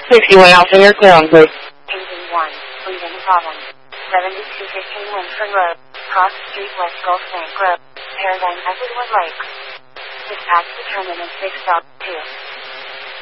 61 Alfinger, clear on please. Engine 1, leaving problem. 7215 Winford Road, Cross Street, West Gulf Bank Road, Paradigm, Edward Lake. Dispatch to terminus 6.2.